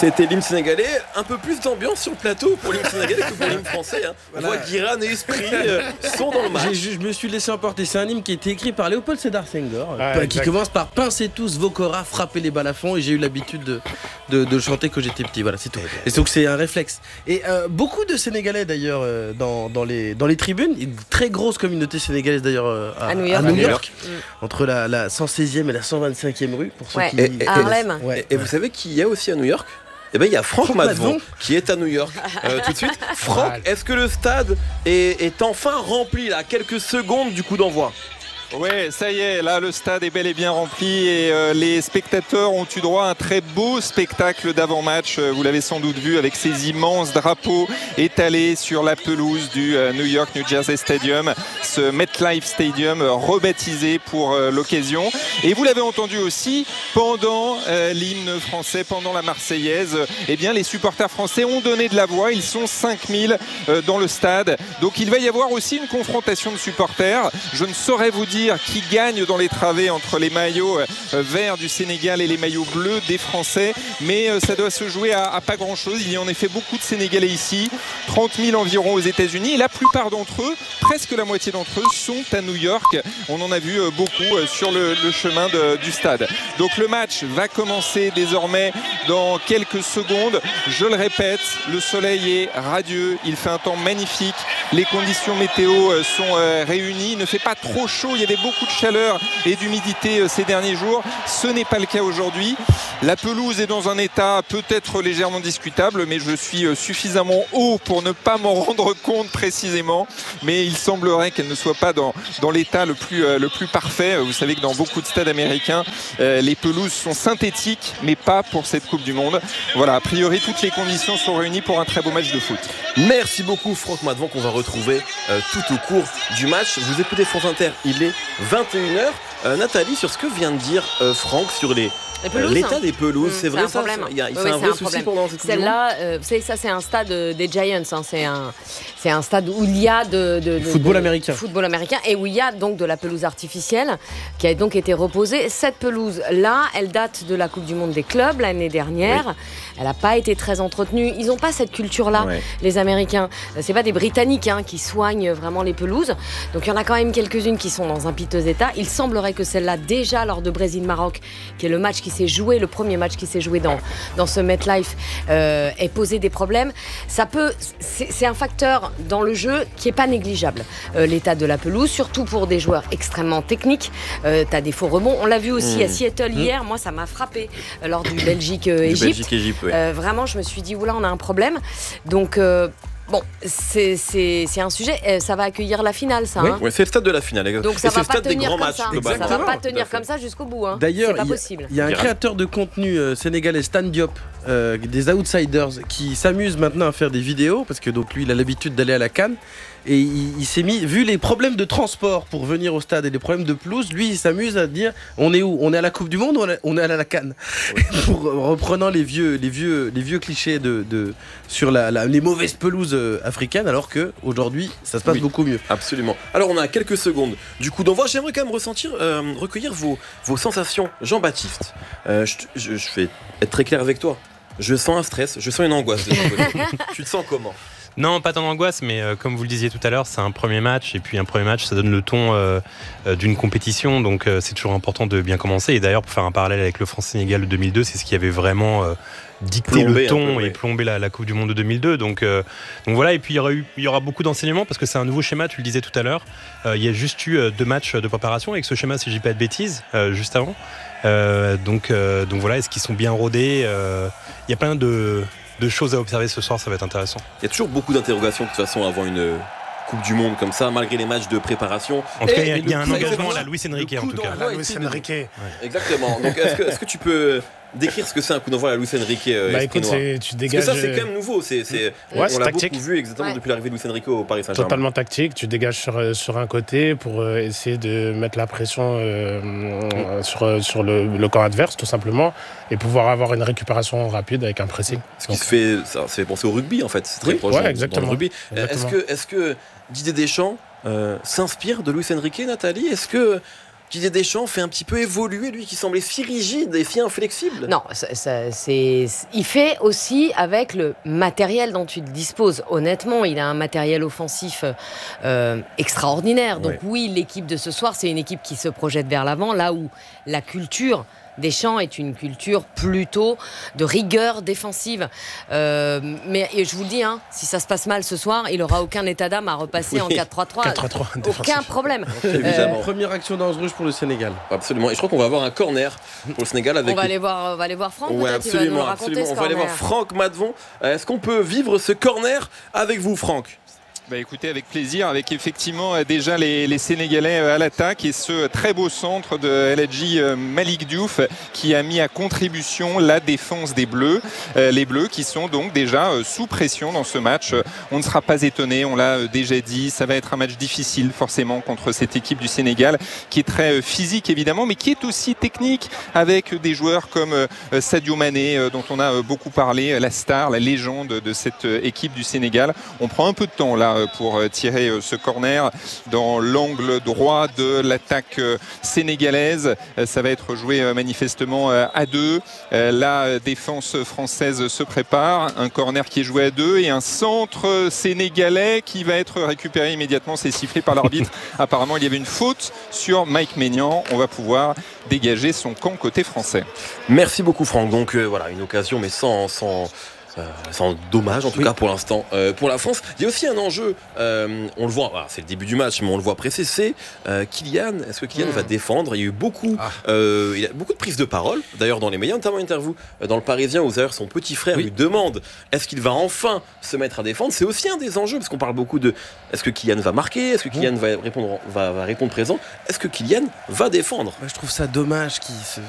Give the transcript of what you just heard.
C'était l'hymne sénégalais, un peu plus d'ambiance sur le plateau pour l'hymne sénégalais que pour l'hymne français. Hein. On voit Guiran et Esprit sont dans le match. Je me suis laissé emporter. C'est un hymne qui a été écrit par Léopold Sédar Senghor, qui exact. commence par pincez tous vos koras, frappez les balles à fond. Et j'ai eu l'habitude de le chanter quand j'étais petit. Voilà, c'est tout. Et donc c'est un réflexe. Et beaucoup de Sénégalais d'ailleurs dans les tribunes. Une très grosse communauté sénégalaise d'ailleurs à New York. Entre la 116e et la 125e rue pour ceux qui... à Harlem. Et vous savez qui y a aussi à New York ? Eh ben, il y a Franck Madvon qui est à New York tout de suite. Franck, est-ce que le stade est enfin rempli là, quelques secondes du coup d'envoi ? Ouais, ça y est, là le stade est bel et bien rempli et les spectateurs ont eu droit à un très beau spectacle d'avant-match. Vous l'avez sans doute vu avec ces immenses drapeaux étalés sur la pelouse du New York New Jersey Stadium, ce MetLife Stadium rebaptisé pour l'occasion. Et vous l'avez entendu aussi pendant l'hymne français, pendant la Marseillaise. Eh bien, les supporters français ont donné de la voix. Ils sont 5000 dans le stade. Donc, il va y avoir aussi une confrontation de supporters. Je ne saurais vous dire qui gagne dans les travées entre les maillots verts du Sénégal et les maillots bleus des Français, mais ça doit se jouer à pas grand chose. Il y a en effet beaucoup de Sénégalais ici, 30 000 environ aux États-Unis, et la plupart d'entre eux, presque la moitié d'entre eux, sont à New York. On en a vu beaucoup sur le chemin du stade. Donc le match va commencer désormais dans quelques secondes. Je le répète, le soleil est radieux, il fait un temps magnifique, les conditions météo sont réunies, il ne fait pas trop chaud, il y avait beaucoup de chaleur et d'humidité ces derniers jours. Ce n'est pas le cas aujourd'hui. La pelouse est dans un état peut-être légèrement discutable, mais je suis suffisamment haut pour ne pas m'en rendre compte précisément. Mais il semblerait qu'elle ne soit pas dans l'état le plus parfait. Vous savez que dans beaucoup de stades américains, les pelouses sont synthétiques, mais pas pour cette Coupe du Monde. Voilà, a priori, toutes les conditions sont réunies pour un très beau match de foot. Merci beaucoup Franck Madvon qu'on va retrouver tout au cours du match. Vous écoutez France Inter, il est 21h. Nathalie, sur ce que vient de dire Franck sur l'état des pelouses, c'est vrai ça ? Il y a un vrai souci pendant cette Coupe du Monde ? Celle-là, vous savez, ça c'est un stade des Giants, hein, c'est un stade où il y a de football américain et où il y a donc de la pelouse artificielle qui a donc été reposée. Cette pelouse-là, elle date de la Coupe du Monde des clubs l'année dernière. Oui. Elle n'a pas été très entretenue. Ils n'ont pas cette culture-là, les Américains. C'est pas des Britanniques qui soignent vraiment les pelouses. Donc il y en a quand même quelques-unes qui sont dans un piteux état. Il semblerait que celle-là, déjà lors de Brésil-Maroc, qui est le match qui s'est joué, le premier match qui s'est joué dans ce MetLife, ait posé des problèmes. C'est un facteur dans le jeu qui n'est pas négligeable, l'état de la pelouse, surtout pour des joueurs extrêmement techniques. Tu as des faux rebonds. On l'a vu aussi à Seattle hier. Moi, ça m'a frappé lors du Belgique-Égypte. Vraiment, je me suis dit, oula, on a un problème. Donc... Bon, c'est un sujet, ça va accueillir la finale, ça. Oui, c'est le stade de la finale. Donc ça va pas tenir comme ça. Ça va pas tenir comme ça jusqu'au bout. D'ailleurs, il y a un créateur de contenu sénégalais, Stan Diop, des Outsiders, qui s'amuse maintenant à faire des vidéos, parce que donc lui, il a l'habitude d'aller à la CAN. Et il s'est mis, vu les problèmes de transport pour venir au stade et les problèmes de pelouse, lui il s'amuse à dire on est où ? On est à la Coupe du Monde ou on est à la CAN ? Pour reprenant les vieux clichés sur les mauvaises pelouses africaines, alors qu'aujourd'hui ça se passe beaucoup mieux. Absolument. Alors on a quelques secondes du coup d'envoi. J'aimerais quand même recueillir vos sensations. Jean-Baptiste, je vais être très clair avec toi. Je sens un stress, je sens une angoisse de ton côté. Tu te sens comment ? Non, pas tant d'angoisse, mais comme vous le disiez tout à l'heure, c'est un premier match, et puis un premier match, ça donne le ton d'une compétition, donc c'est toujours important de bien commencer. Et d'ailleurs, pour faire un parallèle avec le France-Sénégal de 2002, c'est ce qui avait vraiment dicté le ton et plombé la Coupe du Monde de 2002. Donc voilà, et puis il y aura beaucoup d'enseignements, parce que c'est un nouveau schéma, tu le disais tout à l'heure. Il y a juste eu 2 matchs de préparation avec ce schéma, si je dis pas de bêtises, juste avant. Donc voilà, est-ce qu'ils sont bien rodés ? Il y a plein de choses à observer ce soir, ça va être intéressant. Il y a toujours beaucoup d'interrogations de toute façon avant une Coupe du Monde comme ça, malgré les matchs de préparation. En tout cas, il y a un engagement à la Luis Enrique en tout cas. Luis Enrique. Ouais. Exactement. Donc est-ce que tu peux décrire ce que c'est un coup d'envoi à la Luis Enrique écoute, tu dégages... Parce que ça, c'est quand même nouveau. On l'a tactique. beaucoup vu exactement depuis l'arrivée de Luis Enrique au Paris Saint-Germain. Totalement tactique. Tu dégages sur un côté pour essayer de mettre la pression sur le camp adverse, tout simplement, et pouvoir avoir une récupération rapide avec un pressing. Ça fait penser au rugby, en fait. C'est très proche exactement. Dans le rugby. Est-ce que Didier Deschamps s'inspire de Luis Enrique, Nathalie ? Est-ce que Didier Deschamps fait un petit peu évoluer, lui qui semblait si rigide et si inflexible? Non, il fait aussi avec le matériel dont il dispose. Honnêtement, il a un matériel offensif extraordinaire. Donc oui, l'équipe de ce soir, c'est une équipe qui se projette vers l'avant, là où la culture Deschamps est une culture plutôt de rigueur défensive. Mais je vous le dis, si ça se passe mal ce soir, il n'aura aucun état d'âme à repasser en 4-3-3. 4-3-3, aucun problème. Première action dangereuse pour le Sénégal. Absolument. Et je crois qu'on va avoir un corner pour le Sénégal. Avec on va aller voir Franck. Ouais, absolument. On va aller voir Franck Madvon. Est-ce qu'on peut vivre ce corner avec vous, Franck? Écoutez, avec plaisir, avec effectivement déjà les Sénégalais à l'attaque et ce très beau centre de El Hadji Malick Diouf qui a mis à contribution la défense des Bleus. Les Bleus qui sont donc déjà sous pression dans ce match. On ne sera pas étonné, on l'a déjà dit, ça va être un match difficile forcément contre cette équipe du Sénégal qui est très physique évidemment, mais qui est aussi technique avec des joueurs comme Sadio Mané dont on a beaucoup parlé, la star, la légende de cette équipe du Sénégal. On prend un peu de temps là pour tirer ce corner dans l'angle droit de l'attaque sénégalaise. Ça va être joué manifestement à 2. La défense française se prépare. Un corner qui est joué à 2 et un centre sénégalais qui va être récupéré immédiatement. C'est sifflé par l'arbitre. Apparemment, il y avait une faute sur Mike Maignan. On va pouvoir dégager son camp côté français. Merci beaucoup, Franck. Donc voilà, une occasion, mais sans dommage en tout cas pour l'instant pour la France. Il y a aussi un enjeu, on le voit, c'est le début du match mais on le voit presser, c'est Kylian. Est-ce que Kylian va défendre? Il y a eu beaucoup il a beaucoup de prises de parole d'ailleurs dans les médias, notamment une interview dans le Parisien où d'ailleurs son petit frère lui demande est-ce qu'il va enfin se mettre à défendre. C'est aussi un des enjeux parce qu'on parle beaucoup de est-ce que Kylian va marquer, est-ce que Kylian va répondre présent, est-ce que Kylian va défendre? Je trouve ça dommage